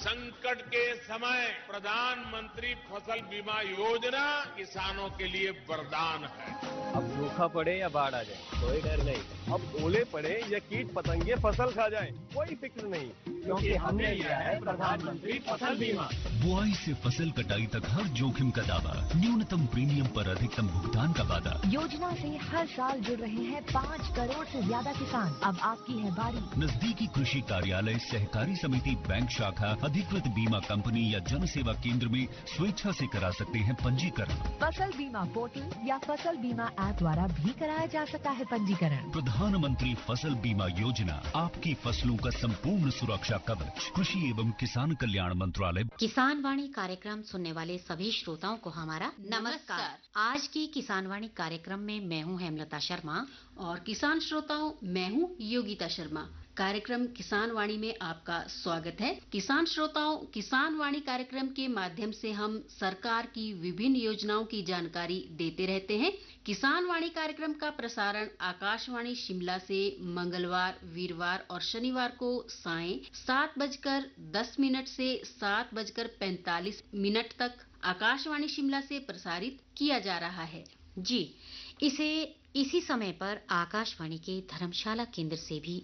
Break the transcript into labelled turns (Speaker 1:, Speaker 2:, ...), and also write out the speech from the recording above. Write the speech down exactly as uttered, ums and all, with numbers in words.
Speaker 1: संकट के समय प्रधानमंत्री फसल बीमा योजना किसानों के लिए वरदान है।
Speaker 2: अब सूखा पड़े या बाढ़ आ जाए कोई डर नहीं। अब ओले पड़े या कीट पतंगे फसल खा जाए कोई फिक्र नहीं, क्योंकि हमने लिया है प्रधानमंत्री फसल बीमा।
Speaker 3: बुआई से फसल कटाई तक हर जोखिम का दावा, न्यूनतम प्रीमियम पर अधिकतम भुगतान का वादा।
Speaker 4: योजना से हर साल जुड़ रहे हैं पाँच करोड़ से ज्यादा किसान। अब आपकी है बारी।
Speaker 3: नजदीकी कृषि कार्यालय, सहकारी समिति, बैंक शाखा, अधिकृत बीमा कंपनी या जन सेवा केंद्र में स्वेच्छा से करा सकते हैं पंजीकरण।
Speaker 4: फसल बीमा पोर्टल या फसल बीमा ऐप द्वारा भी कराया जा सकता है पंजीकरण।
Speaker 3: प्रधानमंत्री फसल बीमा योजना, आपकी फसलों का संपूर्ण सुरक्षा कवच, कृषि एवं किसान कल्याण मंत्रालय।
Speaker 5: किसान वाणी कार्यक्रम सुनने वाले सभी श्रोताओं को हमारा नमस्कार। आज की किसान वाणी कार्यक्रम में मैं हूं हेमलता शर्मा
Speaker 6: और किसान श्रोताओं, मैं हूं योगिता शर्मा। कार्यक्रम किसान वाणी में आपका स्वागत है। किसान श्रोताओं, किसान वाणी कार्यक्रम के माध्यम से हम सरकार की विभिन्न योजनाओं की जानकारी देते रहते हैं। किसान वाणी कार्यक्रम का प्रसारण आकाशवाणी शिमला से मंगलवार, वीरवार और शनिवार को सायं सात बजकर दस मिनट से सात बजकर पैंतालीस मिनट तक आकाशवाणी शिमला से प्रसारित किया जा रहा है।
Speaker 5: जी, इसे इसी समय पर आकाशवाणी के धर्मशाला केंद्र से भी